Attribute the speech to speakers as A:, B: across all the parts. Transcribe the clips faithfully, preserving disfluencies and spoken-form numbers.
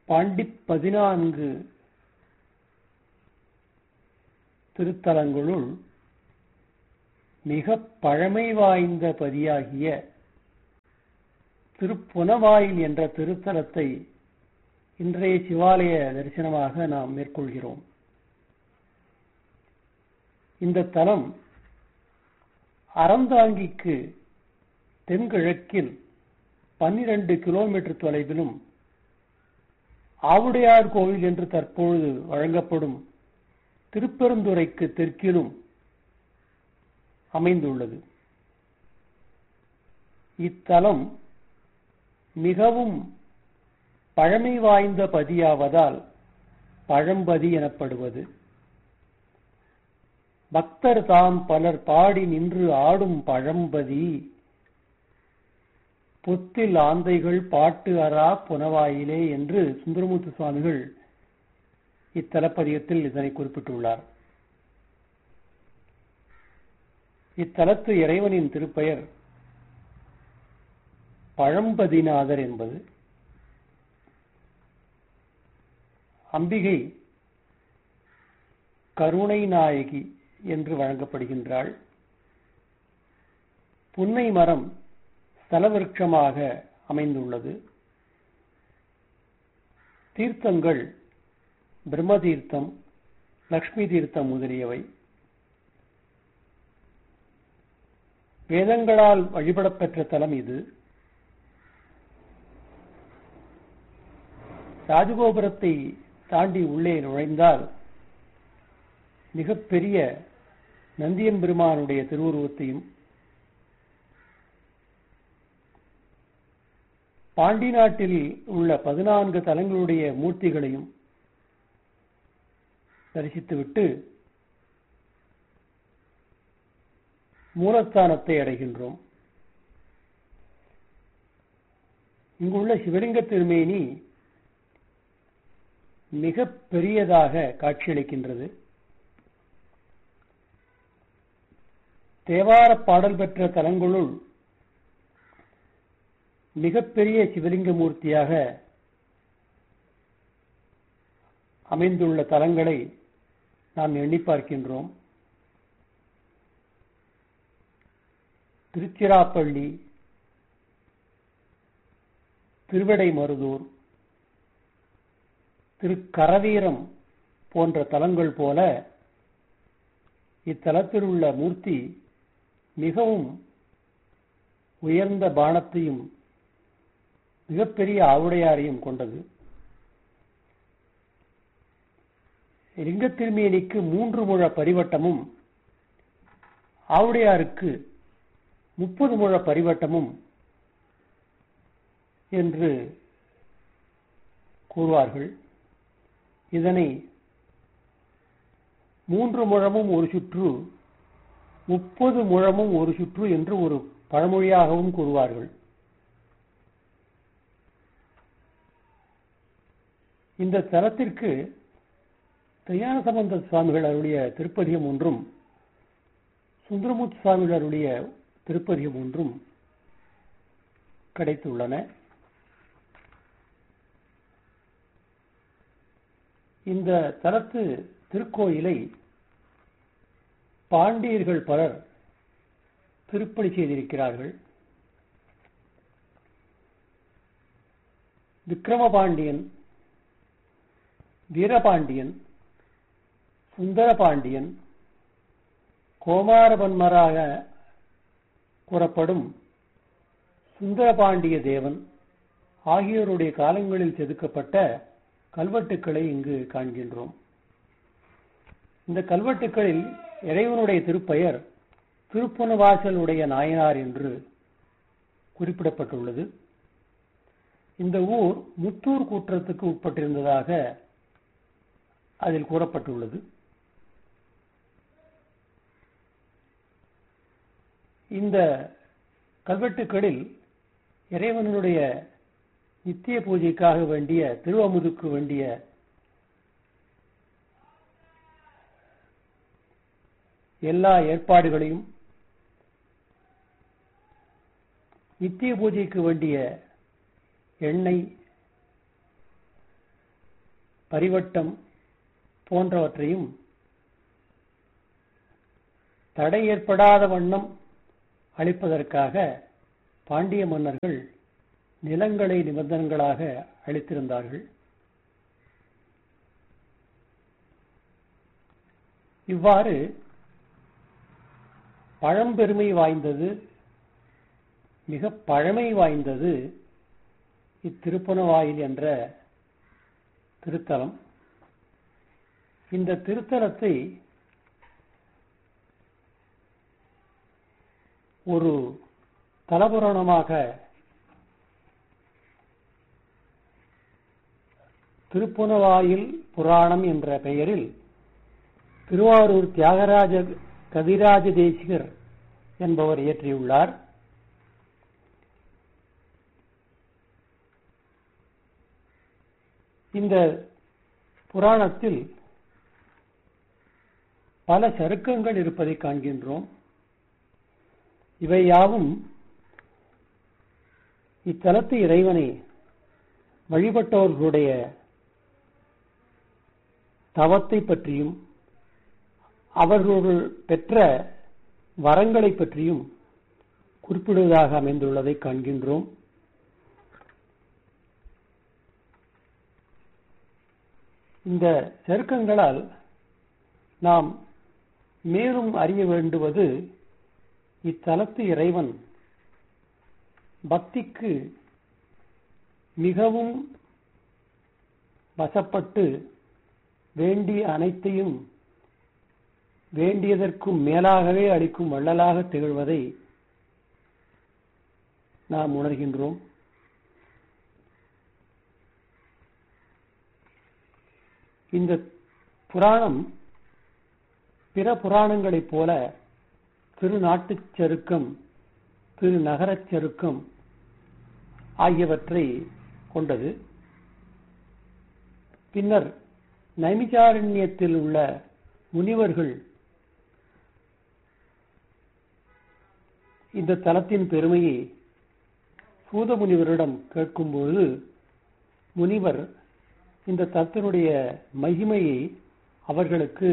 A: பாண்டிப் பதினான்கு திருத்தலங்களுள் மிக பழமை வாய்ந்த பதியாகிய திருப்புனவாயில் என்ற திருத்தலத்தை இன்றைய சிவாலய தரிசனமாக நாம் மேற்கொள்கிறோம். இந்த தலம் அறந்தாங்கிக்கு தென்கிழக்கில் பன்னிரண்டு கிலோமீட்டர் தொலைவிலும் ஆவுடையார் கோவில் என்று தற்பொழுது வழங்கப்படும் திருப்பெருந்துறைக்கு தெற்கிலும் அமைந்துள்ளது. இத்தலம் மிகவும் பழமை வாய்ந்த பதியாவதால் பழம்பதி எனப்படுவது. பக்தர் தாம் பலர் பாடி நின்று ஆடும் பழம்பதி, பொத்தில் ஆந்தைகள் பாட்டு அரா புனவாயிலே என்று சுந்தரமூர்த்தி சுவாமிகள் இத்தலப்பதிகத்தில் இதனை குறிப்பிட்டுள்ளார். இத்தலத்து இறைவனின் திருப்பெயர் பழம்பதிநாதர் என்பது. அம்பிகை கருணை நாயகி என்று வழங்கப்படுகின்றாள். புன்னை மரம் ஸ்தலவிருட்சமாக அமைந்துள்ளது. தீர்த்தங்கள் பிரம்ம தீர்த்தம், லக்ஷ்மி தீர்த்தம் முதலியவை. வேதங்களால் வழிபடப்பெற்ற தலம் இது. ராஜகோபுரத்தை தாண்டி உள்ளே நுழைந்தால் மிகப்பெரிய நந்தியம்பெருமானுடைய திருவுருவத்தையும், பாண்டி நாட்டில் உள்ள பதினான்கு தலங்களுடைய மூர்த்திகளையும் தரிசித்துவிட்டு மூலஸ்தானத்தை அடைகின்றோம். இங்குள்ள சிவலிங்க திருமேனி மிக பெரியதாக காட்சியளிக்கின்றது. தேவார பாடல் பெற்ற தலங்களுள் மிகப்பெரிய சிவலிங்க மூர்த்தியாக அமைந்துள்ள தலங்களை நாம் எண்ணி பார்க்கின்றோம். திருச்சிராப்பள்ளி, திருவிடைமருதூர், திருக்கரவீரம் போன்ற தலங்கள் போல இத்தலத்தில் உள்ள மூர்த்தி மிகவும் உயர்ந்த பாணத்தையும் மிகப்பெரிய ஆவுடையாரையும் கொண்டது. லிங்க திருமேனிக்கு மூன்று முழ பரிவட்டமும் ஆவுடையாருக்கு முப்பது முழ பரிவட்டமும் என்று கூறுவார்கள். இதனை மூன்று முழமும் ஒரு சுற்று, முப்பது முழமும் ஒரு சுற்று என்று ஒரு பழமொழியாகவும் கூறுவார்கள். இந்த தலத்திற்கு திருஞான சம்பந்த சுவாமிகள் அருளிய திருப்பதிகம் ஒன்றும், சுந்தரமூர்த்தி சுவாமிகள் அருளிய திருப்பதிகம் ஒன்றும் கிடைத்துள்ளன. இந்த தலத்து திருக்கோயிலை பாண்டியர்கள் பலர் திருப்பணி செய்திருக்கிறார்கள். விக்கிரமபாண்டியன், வீரபாண்டியன், சுந்தரபாண்டியன், கோமாரபன்மராக கூறப்படும் சுந்தரபாண்டிய தேவன் ஆகியோருடைய காலங்களில் செதுக்கப்பட்ட கல்வெட்டுக்களை இங்கு காண்கின்றோம். இந்த கல்வெட்டுக்களில் இறைவனுடைய திருப்பெயர் திருப்புனவாசல் உடைய நாயனார் என்று குறிப்பிடப்பட்டுள்ளது. இந்த ஊர் முத்தூர் கூற்றத்துக்கு உட்பட்டிருந்ததாக அதில் கூறப்பட்டுள்ளது. இந்த கல்வெட்டுக்களில் இறைவனுடைய நித்திய பூஜைக்காக வேண்டிய திருவமுதுக்கு வேண்டிய எல்லா ஏற்பாடுகளையும், நித்திய பூஜைக்கு வேண்டிய எண்ணெய், பரிவட்டம் போன்றவற்றையும் தடை ஏற்படாத வண்ணம் அளிப்பதற்காக பாண்டிய மன்னர்கள் நிலங்களை நிபந்தனைகளாக அளித்திருந்தார்கள். இவ்வாறு பழம்பெருமை வாய்ந்தது, மிக பழமை வாய்ந்தது இத்திருப்புணவாயில் என்ற திருத்தலம். இந்த திருத்தலத்தை ஒரு தலபுராணமாக திருப்புணவாயில் புராணம் என்ற பெயரில் திருவாரூர் தியாகராஜ கவிராஜ தேசிகர் என்பவர் இயற்றியுள்ளார். இந்த புராணத்தில் பல சருக்கங்கள் இருப்பதை காண்கின்றோம். இவை யாவும் இத்தலத்து இறைவனை வழிபட்டவர்களுடைய தவத்தை பற்றியும் அவர்கள் பெற்ற வரங்களை பற்றியும் குறிப்பிடுவதாக அமைந்துள்ளதை காண்கின்றோம். இந்த சருக்கங்களால் நாம் மேலும் அறிய வேண்டுவது இத்தலத்து இறைவன் பக்திக்கு மிகவும் வசப்பட்டு வேண்டிய அனைத்தையும் வேண்டியதற்கும் மேலாகவே அளிக்கும் வள்ளலாக திகழ்வதை நாம் உணர்கின்றோம். இந்த புராணம் பிற புராணங்களைப் போல திருநாட்டுச் சருக்கம், திருநகரச் சருக்கம் ஆகியவற்றை கொண்டது. பின்னர் நைமிசாரண்யத்தில் உள்ள முனிவர்கள் இந்த தலத்தின் பெருமையை சூத முனிவரிடம் கேட்கும்போது முனிவர் இந்த தலத்தினுடைய மகிமையை அவர்களுக்கு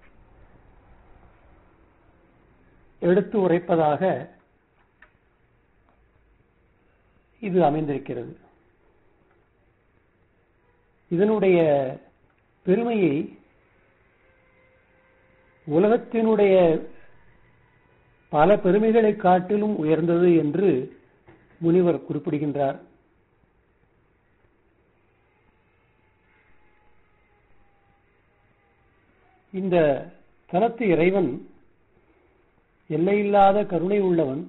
A: எடுத்து உரைப்பதாக இது அமைந்திருக்கிறது. இதனுடைய பெருமையை உலகத்தினுடைய பல பெருமைகளை காட்டிலும் உயர்ந்தது என்று முனிவர் குறிப்பிடுகின்றார். இந்த தலத்து இறைவன் எல்லையில்லாத கருணை உள்ளவன்.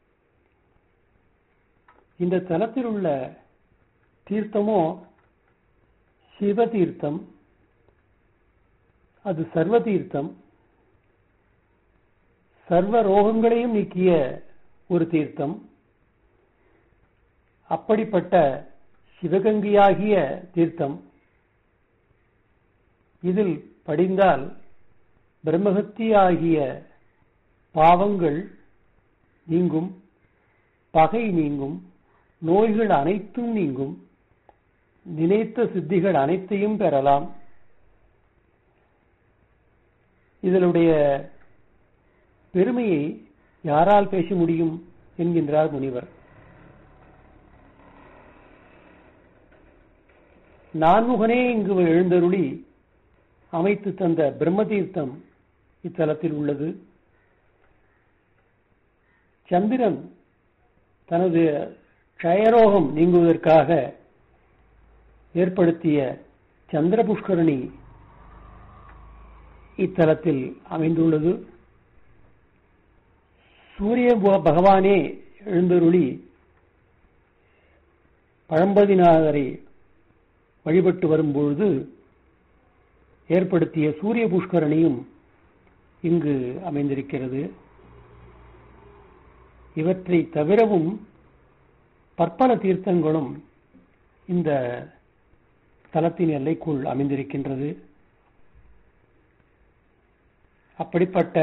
A: இந்த தலத்தில் உள்ள தீர்த்தமோ சிவ தீர்த்தம், அது சர்வ தீர்த்தம், சர்வ ரோகங்களையும் நீக்கிய ஒரு தீர்த்தம். அப்படிப்பட்ட சிவகங்கியாகிய தீர்த்தம் இதில் படிந்தால் பிரம்மஹத்தியாகிய பாவங்கள் நீங்கும், பகை நீங்கும், நோய்கள் அனைத்தும் நீங்கும், நினைத்த சித்திகள் அனைத்தையும் பெறலாம். இதனுடைய பெருமையை யாரால் பேச முடியும் என்கின்றார் முனிவர். நான்முகனே இங்கு எழுந்தருளி அமைத்து தந்த பிரம்ம தீர்த்தம் இத்தலத்தில் உள்ளது. சந்திரன் தனது க்ஷயரோகம் நீங்குவதற்காக ஏற்படுத்திய சந்திர புஷ்கரணி இத்தலத்தில் அமைந்துள்ளது. சூரிய பகவானே எழுந்தருளி பழம்பதிநாதரை வழிபட்டு வரும்பொழுது ஏற்படுத்திய சூரிய புஷ்கரணியும் இங்கு அமைந்திருக்கிறது. இவற்றை தவிரவும் பற்பல தீர்த்தங்களும் இந்த தலத்தின் எல்லைக்குள் அமைந்திருக்கின்றது. அப்படிப்பட்ட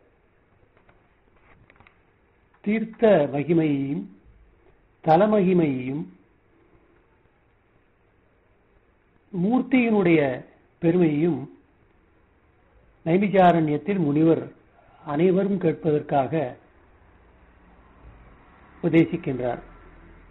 A: தீர்த்த மகிமையையும் தலமகிமையையும் மூர்த்தியினுடைய பெருமையையும் நைமிசாரண்யத்தில் முனிவர் அனைவரும் கேட்பதற்காக உபதேசிக்கின்றார்.